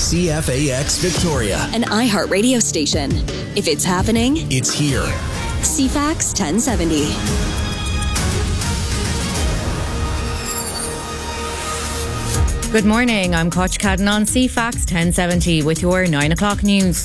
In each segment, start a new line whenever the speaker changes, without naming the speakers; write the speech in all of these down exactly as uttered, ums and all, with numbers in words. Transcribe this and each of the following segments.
C F A X Victoria,
an iHeart radio station. If it's happening,
it's here.
C F A X ten seventy.
Good morning, I'm Koch Cadden on C F A X ten seventy with your nine o'clock news.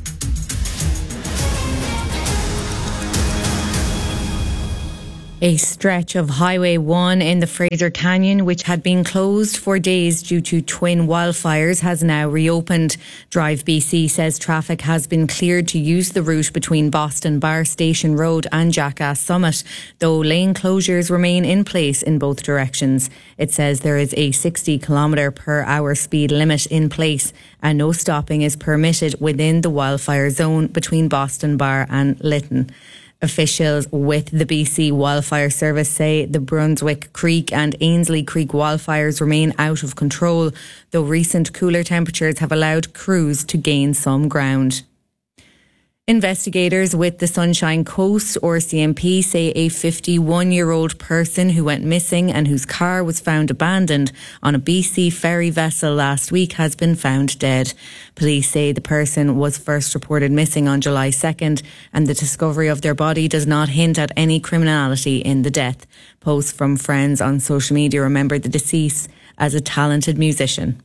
A stretch of Highway one in the Fraser Canyon, which had been closed for days due to twin wildfires, has now reopened. Drive B C says traffic has been cleared to use the route between Boston Bar Station Road and Jackass Summit, though lane closures remain in place in both directions. It says there is a sixty kilometre per hour speed limit in place and no stopping is permitted within the wildfire zone between Boston Bar and Lytton. Officials with the B C Wildfire Service say the Brunswick Creek and Ainsley Creek wildfires remain out of control, though recent cooler temperatures have allowed crews to gain some ground. Investigators with the Sunshine Coast, or C M P, say a fifty-one-year-old person who went missing and whose car was found abandoned on a B C ferry vessel last week has been found dead. Police say the person was first reported missing on July second, and the discovery of their body does not hint at any criminality in the death. Posts from friends on social media remember the deceased as a talented musician.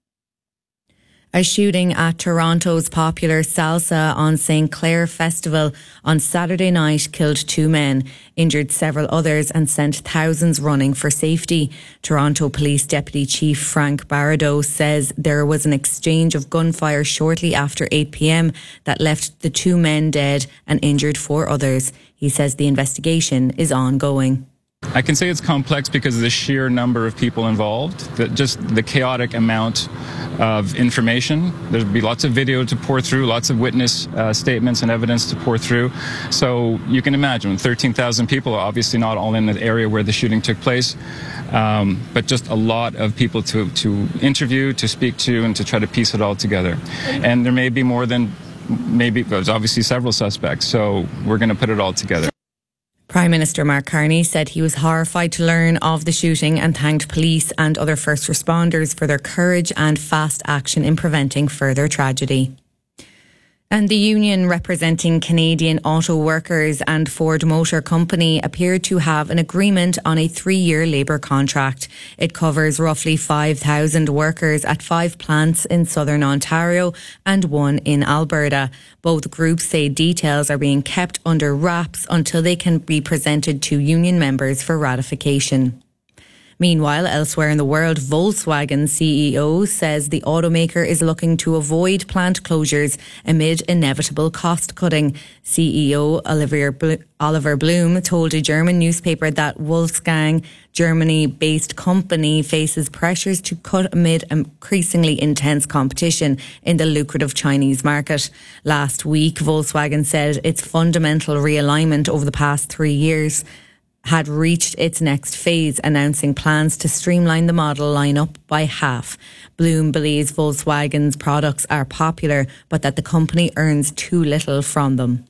A shooting at Toronto's popular Salsa on Saint Clair Festival on Saturday night killed two men, injured several others and sent thousands running for safety. Toronto Police Deputy Chief Frank Baradeau says there was an exchange of gunfire shortly after eight p.m. that left the two men dead and injured four others. He says the investigation is ongoing.
I can say it's complex because of the sheer number of people involved, that just the chaotic amount of information. There'd be lots of video to pour through, lots of witness uh, statements and evidence to pour through. So you can imagine thirteen thousand people, obviously not all in the area where the shooting took place, um, but just a lot of people to, to interview, to speak to, and to try to piece it all together. And there may be more than, maybe, there's obviously several suspects, so we're going to put it all together.
Prime Minister Mark Carney said he was horrified to learn of the shooting and thanked police and other first responders for their courage and fast action in preventing further tragedy. And the union representing Canadian auto workers and Ford Motor Company appeared to have an agreement on a three-year labour contract. It covers roughly five thousand workers at five plants in southern Ontario and one in Alberta. Both groups say details are being kept under wraps until they can be presented to union members for ratification. Meanwhile, elsewhere in the world, Volkswagen C E O says the automaker is looking to avoid plant closures amid inevitable cost cutting. C E O Oliver Blume told a German newspaper that Wolfgang, Germany-based company, faces pressures to cut amid increasingly intense competition in the lucrative Chinese market. Last week, Volkswagen said its fundamental realignment over the past three years had reached its next phase, announcing plans to streamline the model lineup by half. Bloom believes Volkswagen's products are popular, but that the company earns too little from them.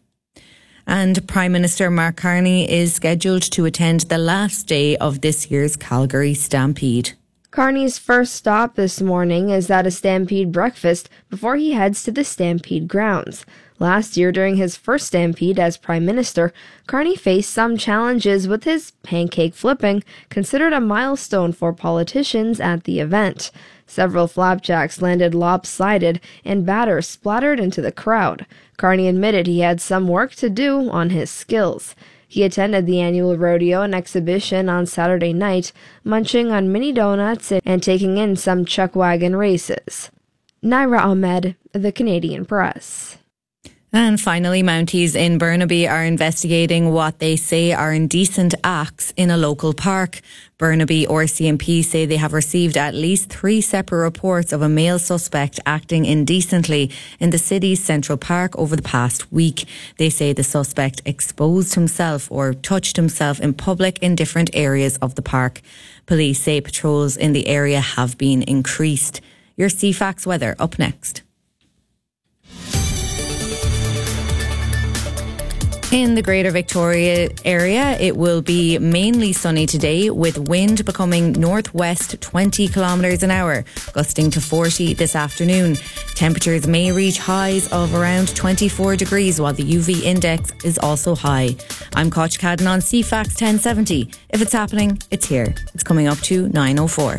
And Prime Minister Mark Carney is scheduled to attend the last day of this year's Calgary Stampede.
Carney's first stop this morning is at a Stampede breakfast before he heads to the Stampede grounds. Last year, during his first Stampede as Prime Minister, Carney faced some challenges with his pancake flipping, considered a milestone for politicians at the event. Several flapjacks landed lopsided and batter splattered into the crowd. Carney admitted he had some work to do on his skills. He attended the annual rodeo and exhibition on Saturday night, munching on mini donuts and taking in some chuck wagon races. Naira Ahmed, The Canadian Press.
And finally, Mounties in Burnaby are investigating what they say are indecent acts in a local park. Burnaby R C M P say they have received at least three separate reports of a male suspect acting indecently in the city's Central Park over the past week. They say the suspect exposed himself or touched himself in public in different areas of the park. Police say patrols in the area have been increased. Your C F A X weather up next. In the Greater Victoria area, it will be mainly sunny today with wind becoming northwest twenty kilometres an hour, gusting to forty this afternoon. Temperatures may reach highs of around twenty-four degrees while the U V index is also high. I'm Koch Cadden on C FAX ten seventy. If it's happening, it's here. It's coming up to nine oh four.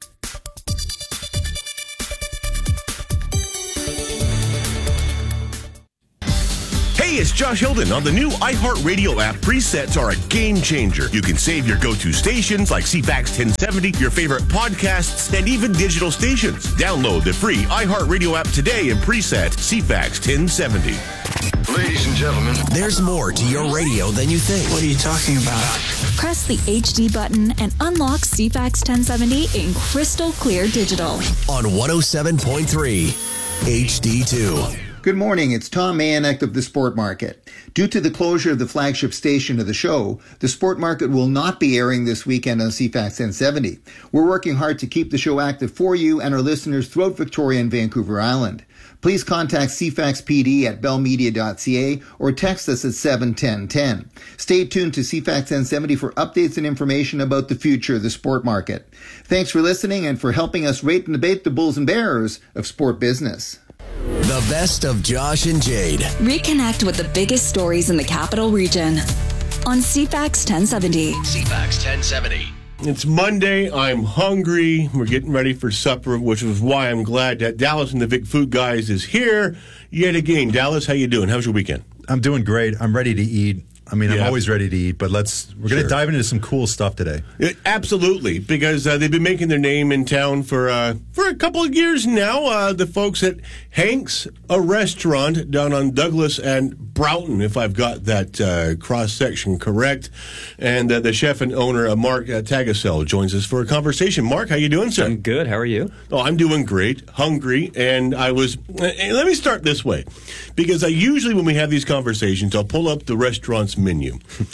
Hey, it's Josh Hilden. On the new iHeartRadio app, presets are a game changer. You can save your go-to stations like C FAX ten seventy, your favorite podcasts, and even digital stations. Download the free iHeartRadio app today and preset C FAX ten seventy.
Ladies and gentlemen, there's more to your radio than you think.
What are you talking about?
Press the H D button and unlock C FAX ten seventy in crystal clear digital.
On one oh seven point three H D two.
Good morning, it's Tom Mayanek of the Sport Market. Due to the closure of the flagship station of the show, the Sport Market will not be airing this weekend on C FAX ten seventy. We're working hard to keep the show active for you and our listeners throughout Victoria and Vancouver Island. Please contact C FAX P D at bell media dot c a or text us at seven ten ten. Stay tuned to C FAX ten seventy for updates and information about the future of the Sport Market. Thanks for listening and for helping us rate and debate the bulls and bears of sport business.
The best of Josh and Jade.
Reconnect with the biggest stories in the capital region on C FAX ten seventy.
C FAX ten seventy.
It's Monday. I'm hungry. We're getting ready for supper, which is why I'm glad that Dallas and the Vic Food Guys is here yet again. Dallas, how you doing? How was your weekend?
I'm doing great. I'm ready to eat. I mean,
Yeah.
I'm always ready to eat, but let's we're going
Sure.
to dive into some cool stuff today.
It- absolutely, because uh, they've been making their name in town for uh, for a couple of years now. Uh, the folks at Hank's, a restaurant down on Douglas and Broughton, if I've got that uh, cross section correct. And uh, the chef and owner, uh, Mark uh, Tagasel, joins us for a conversation. Mark, how you doing, sir?
I'm good. How are you?
Oh, I'm doing great. Hungry, and I was. And let me start this way, because I usually, when we have these conversations, I'll pull up the restaurant's menu.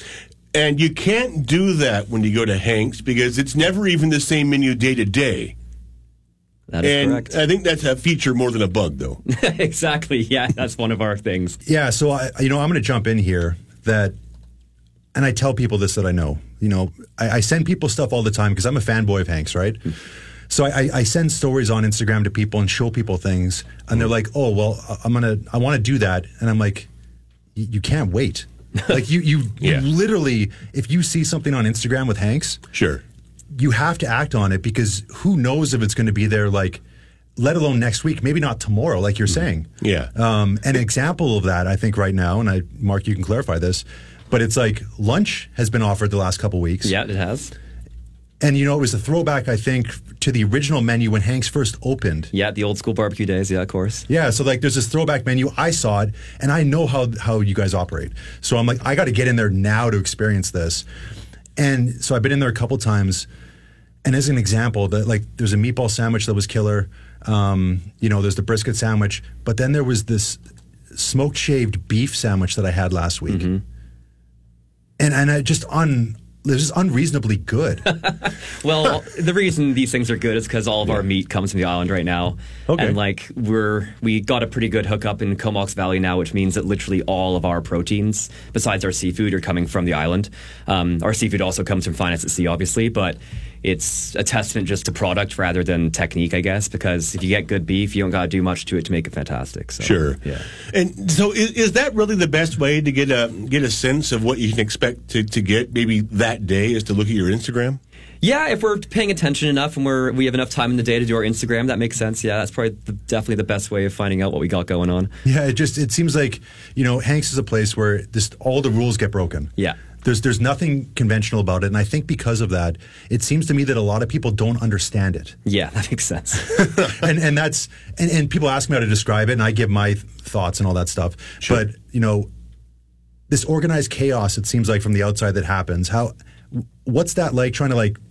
And you can't do that when you go to Hank's because it's never even the same menu day to day.
That is
and
correct.
I think that's a feature more than a bug, though.
Exactly. Yeah, that's one of our things.
Yeah, so I, you know, I'm going to jump in here that, and I tell people this that I know. You know, I, I send people stuff all the time because I'm a fanboy of Hank's, right? So I, I send stories on Instagram to people and show people things, and they're like, "Oh, well, I'm gonna, I want to do that," and I'm like, "You can't wait." Like you, you,
Yeah.
you literally, if you see something on Instagram with Hank's,
Sure.
you have to act on it because who knows if it's going to be there, like, let alone next week, maybe not tomorrow, like you're saying.
Yeah.
Um, an example of that, I think, right now, and I, Mark, you can clarify this, but it's like lunch has been offered the last couple weeks.
Yeah, it has.
And, you know, it was a throwback, I think, to the original menu when Hank's first opened.
Yeah, the old school barbecue days. Yeah, of course.
Yeah, so like there's this throwback menu. I saw it, and I know how how you guys operate. So I'm like, I got to get in there now to experience this. And so I've been in there a couple times. And as an example, that like there's a meatball sandwich that was killer. Um, you know, there's the brisket sandwich, but then there was this smoked shaved beef sandwich that I had last week,
Mm-hmm.
and and I just un. It was just unreasonably good.
Well, the reason these things are good is because all of our meat comes from the island right now.
Okay.
And like we're we got a pretty good hookup in Comox Valley now, which means that literally all of our proteins, besides our seafood, are coming from the island. Um, our seafood also comes from Finance at Sea, obviously, but it's a testament just to product rather than technique, I guess, because if you get good beef, you don't got to do much to it to make it fantastic. So,
Sure.
Yeah.
And so is, is that really the best way to get a get a sense of what you can expect to, to get maybe that day is to look at your Instagram?
Yeah, if we're paying attention enough and we're we have enough time in the day to do our Instagram, that makes sense. Yeah, that's probably the, definitely the best way of finding out what we got going on.
Yeah, it just it seems like, you know, Hank's is a place where just all the rules get broken.
Yeah.
There's there's nothing conventional about it, and I think because of that, it seems to me that a lot of people don't understand it.
Yeah, that makes sense.
and and that's and, and people ask me how to describe it, and I give my th- thoughts and all that stuff.
Sure.
But you know, this organized chaos, it seems like from the outside that happens. How what's that like? Trying to like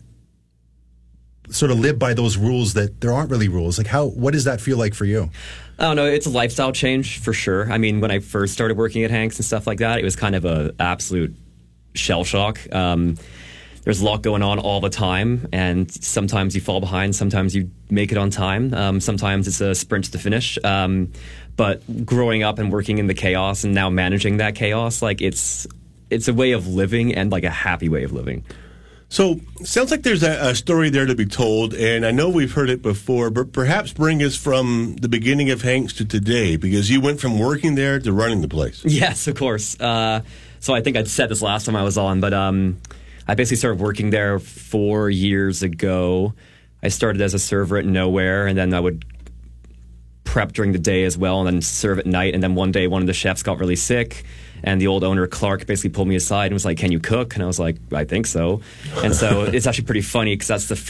sort of live by those rules that there aren't really rules. Like how what does that feel like for you?
I don't know. It's a lifestyle change for sure. I mean, when I first started working at Hank's and stuff like that, it was kind of a absolute shell shock. Um, there's a lot going on all the time, and sometimes you fall behind, sometimes you make it on time, um, sometimes it's a sprint to the finish. Um, but growing up and working in the chaos and now managing that chaos, like it's it's a way of living and like a happy way of living.
So, sounds like there's a, a story there to be told, and I know we've heard it before, but perhaps bring us from the beginning of Hanks to today, because you went from working there to running the place.
Yes, of course. Uh, so I think I'd said this last time I was on, but um, I basically started working there four years ago. I started as a server at Nowhere, and then I would prep during the day as well, and then serve at night. And then one day, one of the chefs got really sick, and the old owner, Clark, basically pulled me aside and was like, "Can you cook?" And I was like, "I think so." And so it's actually pretty funny because that's the